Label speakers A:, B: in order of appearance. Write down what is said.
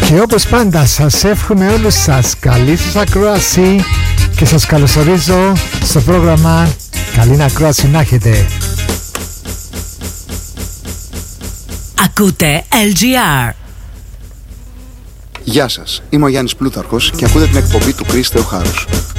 A: Και όπως πάντα σας εύχομαι όλους σας καλή σας ακρόαση και σας καλωσορίζω στο πρόγραμμα. Καλή ακρόαση να έχετε.
B: Ακούτε LGR.
C: Γεια σας, είμαι ο Γιάννης Πλούταρχος και ακούτε την εκπομπή του Κρίς Θεοχάρους.